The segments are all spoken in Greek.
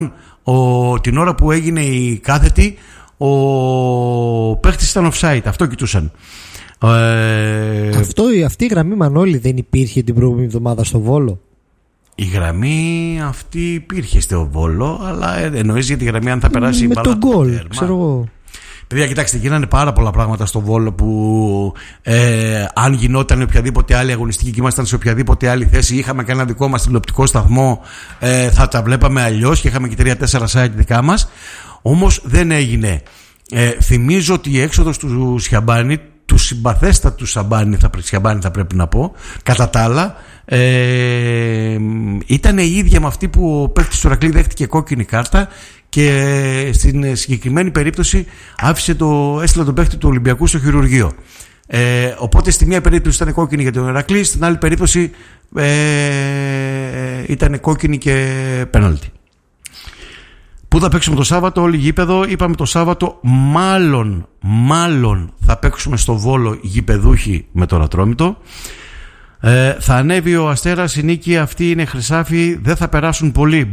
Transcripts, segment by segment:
την ώρα που έγινε η κάθετη, ο παίχτης ήταν offside. Αυτό κοιτούσαν. Αυτή η γραμμή, Μανώλη, δεν υπήρχε την προηγούμενη εβδομάδα στο Βόλο? Η γραμμή αυτή υπήρχε στο Βόλο, αλλά εννοείς για τη γραμμή αν θα περάσει με τον γκολ, ξέρω εγώ. Παιδιά, κοιτάξτε, γίνανε πάρα πολλά πράγματα στο Βόλο που αν γινόταν οποιαδήποτε άλλη αγωνιστική και ήμασταν σε οποιαδήποτε άλλη θέση, είχαμε και ένα δικό μας τηλεοπτικό σταθμό, θα τα βλέπαμε αλλιώς και είχαμε και 3-4 site δικά μας. Όμως δεν έγινε. Θυμίζω ότι η έξοδος του Σιαμπάνη, του συμπαθέστατου Σιαμπάνη θα πρέπει να πω, κατά τα άλλα, ήταν η ίδια με αυτή που ο παίκτης του Ηρακλή δέχτηκε κόκκινη κάρτα και στην συγκεκριμένη περίπτωση έστειλε τον παίκτη του Ολυμπιακού στο χειρουργείο. Οπότε στη μία περίπτωση ήταν κόκκινη για τον Ηρακλή, στην άλλη περίπτωση ήταν κόκκινη και πέναλτι. Πού θα παίξουμε το Σάββατο? Όλοι γήπεδο. Είπαμε το Σάββατο μάλλον θα παίξουμε στο Βόλο γηπεδούχοι με τον Ατρόμητο. Θα ανέβει ο Αστέρας, η νίκη αυτή είναι χρυσάφι, δεν θα περάσουν πολύ.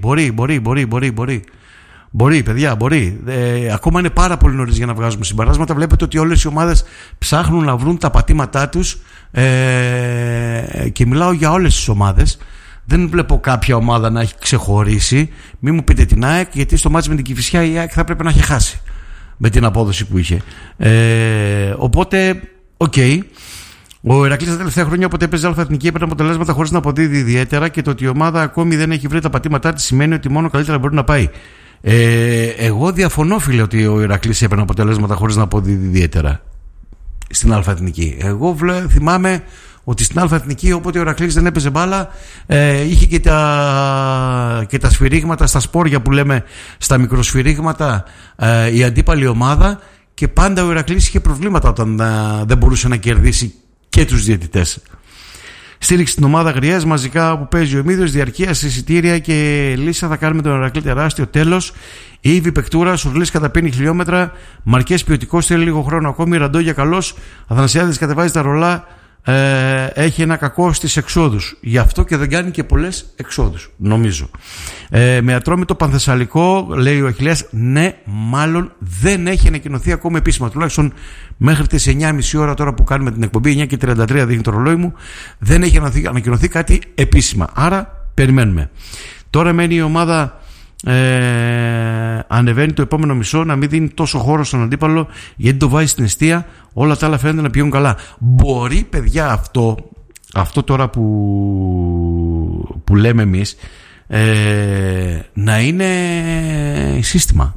Μπορεί, παιδιά, μπορεί. Ακόμα είναι πάρα πολύ νωρίς για να βγάζουμε συμπεράσματα. Βλέπετε ότι όλες οι ομάδες ψάχνουν να βρουν τα πατήματά τους, και μιλάω για όλες τις ομάδες. Δεν βλέπω κάποια ομάδα να έχει ξεχωρίσει. Μην μου πείτε την ΑΕΚ, γιατί στο μάτς με την Κηφισιά η ΑΕΚ θα πρέπει να έχει χάσει με την απόδοση που είχε. Οπότε, okay. Ο Ηρακλής τα τελευταία χρόνια, όποτε έπαιζε αλφα-εθνική, έπαιρνε αποτελέσματα χωρίς να αποδίδει ιδιαίτερα, και το ότι η ομάδα ακόμη δεν έχει βρει τα πατήματά της σημαίνει ότι μόνο καλύτερα μπορεί να πάει. Εγώ διαφωνώ, φίλε, ότι ο Ηρακλής έπαιρνε αποτελέσματα χωρίς να αποδίδει ιδιαίτερα στην αλφα-εθνική. Εγώ θυμάμαι ότι στην αλφα-εθνική, όποτε ο Ηρακλής δεν έπαιζε μπάλα, είχε και τα σφυρίγματα στα σπόρια που λέμε, στα μικροσφυρίγματα, η αντίπαλη ομάδα, και πάντα ο Ηρακλής είχε προβλήματα όταν δεν μπορούσε να κερδίσει και τους διαιτητές. Στήριξη στην ομάδα Γριές μαζικά που παίζει ο Μίδιος, διαρκεία εισιτήρια και λύσα θα κάνουμε τον Ηρακλή τεράστιο τέλος. Ήβη Πεκτούρα, Σουρλής καταπίνει χιλιόμετρα, Μαρκές ποιοτικός, θέλει λίγο χρόνο ακόμη, Ραντόγια καλός, Αθανασιάδης κατεβάζει τα ρολά, έχει ένα κακό στις εξόδους, γι' αυτό και δεν κάνει και πολλές εξόδους, νομίζω. Με Ατρόμητο Πανθεσσαλικό, λέει ο Αχιλλέας, ναι, μάλλον δεν έχει ανακοινωθεί ακόμα επίσημα, τουλάχιστον μέχρι τις 9.30 ώρα τώρα που κάνουμε την εκπομπή, 9:33 δείχνει το ρολόι μου, δεν έχει ανακοινωθεί κάτι επίσημα, άρα περιμένουμε. Τώρα μένει η ομάδα, ανεβαίνει το επόμενο μισό, να μην δίνει τόσο χώρο στον αντίπαλο, γιατί το βάζει στην εστία, όλα τα άλλα φαίνεται να πηγαίνουν καλά. Μπορεί, παιδιά, αυτό τώρα που λέμε εμείς, να είναι σύστημα.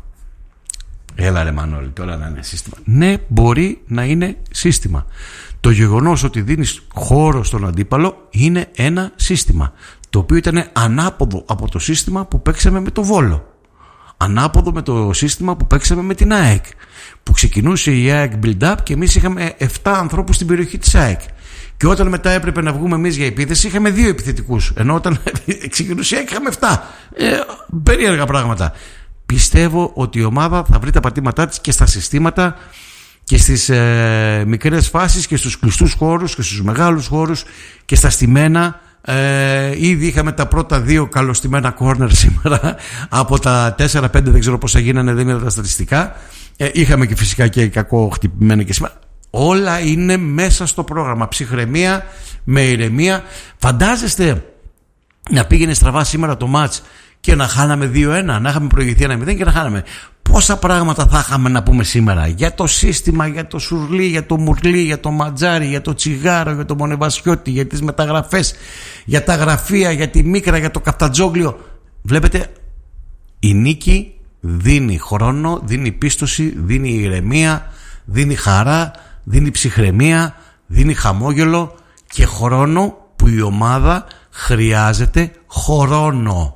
Έλα ρε Μανώλη, τώρα να είναι σύστημα. Ναι, μπορεί να είναι σύστημα. Το γεγονός ότι δίνεις χώρο στον αντίπαλο είναι ένα σύστημα, το οποίο ήταν ανάποδο από το σύστημα που παίξαμε με το Βόλο, ανάποδο με το σύστημα που παίξαμε με την ΑΕΚ, που ξεκινούσε η ΑΕΚ build-up και εμείς είχαμε 7 ανθρώπους στην περιοχή της ΑΕΚ, και όταν μετά έπρεπε να βγούμε εμείς για επίθεση είχαμε 2 επιθετικούς, ενώ όταν ξεκινούσε η ΑΕΚ είχαμε 7. Περίεργα πράγματα. Πιστεύω ότι η ομάδα θα βρει τα πατήματά της και στα συστήματα και στις μικρές φάσεις και στους κλειστούς χώρους και στους μεγάλους χώρους και στα στημένα. Ήδη είχαμε τα πρώτα 2 καλοστημένα κόρνερ σήμερα από τα 4-5, δεν ξέρω πόσα γίνανε, δεν είδα τα στατιστικά. Είχαμε και φυσικά και κακό χτυπημένα και σήμερα. Όλα είναι μέσα στο πρόγραμμα, ψυχραιμία με ηρεμία. Φαντάζεστε να πήγαινε στραβά σήμερα το μάτς και να χάναμε 2-1, να είχαμε προηγηθεί 1-0 και να χάναμε. Πόσα πράγματα θα είχαμε να πούμε σήμερα για το σύστημα, για το Σουρλί, για το Μουρλί, για το Ματζάρι, για το Τσιγάρο, για το Μονεβασιώτη, για τις μεταγραφές, για τα γραφεία, για τη Μίκρα, για το Καφτατζόγλιο. Βλέπετε, η νίκη δίνει χρόνο, δίνει πίστοση, δίνει ηρεμία, δίνει χαρά, δίνει ψυχραιμία, δίνει χαμόγελο και χρόνο που η ομάδα χρειάζεται χρόνο.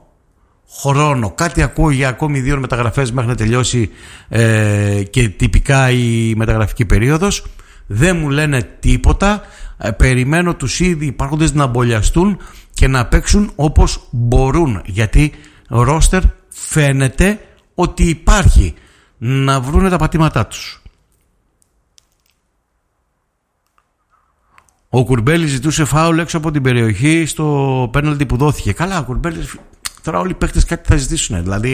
Κάτι ακούω για ακόμη 2 μεταγραφές μέχρι να τελειώσει και τυπικά η μεταγραφική περίοδος. Δεν μου λένε τίποτα. Περιμένω τους ήδη υπάρχοντες να μπολιαστούν και να παίξουν όπως μπορούν, γιατί ρόστερ φαίνεται ότι υπάρχει, να βρούνε τα πατήματά τους. Ο Κουρμπέλης ζητούσε φάουλ έξω από την περιοχή στο πέναλτι που δόθηκε. Καλά, ο Κουρμπέλης Τώρα όλοι οι παίκτες κάτι θα ζητήσουν. Δηλαδή